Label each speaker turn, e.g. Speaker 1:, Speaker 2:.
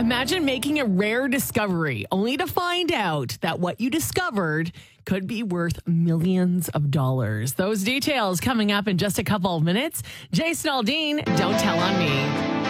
Speaker 1: Imagine making a rare discovery only to find out that what you discovered could be worth millions of dollars. Those details coming up in just a couple of minutes. Jason Aldean, Don't Tell on Me.